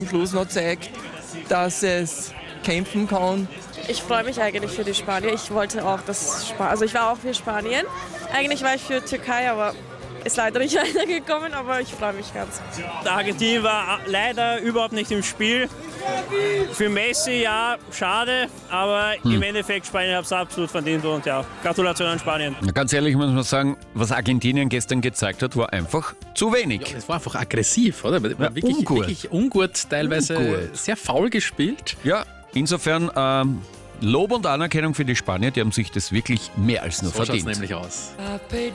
Am Schluss noch zeigt, dass es kämpfen kann. Ich freue mich eigentlich für die Spanier. Ich wollte auch also ich war auch für Spanien. Eigentlich war ich für Türkei, aber ist leider nicht weitergekommen, aber ich freue mich ganz. Argentinien war leider überhaupt nicht im Spiel. Für Messi ja, schade, aber im Endeffekt Spanien hat es absolut verdient und ja, Gratulation an Spanien. Ganz ehrlich muss man sagen, was Argentinien gestern gezeigt hat, war einfach zu wenig. Ja, es war einfach aggressiv, oder? Wirklich ungut, teilweise Ungut. sehr faul gespielt. Ja, insofern Lob und Anerkennung für die Spanier, die haben sich das wirklich mehr als nur So schaut es verdient. nämlich aus.